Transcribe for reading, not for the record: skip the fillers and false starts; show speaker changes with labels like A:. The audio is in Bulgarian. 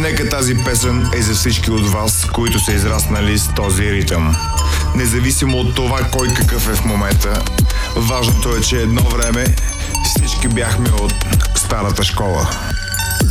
A: Нека тази песен е за всички от вас, които са израснали с този ритъм. Независимо от това кой какъв е в момента, важното е, че едно време всички бяхме от старата школа.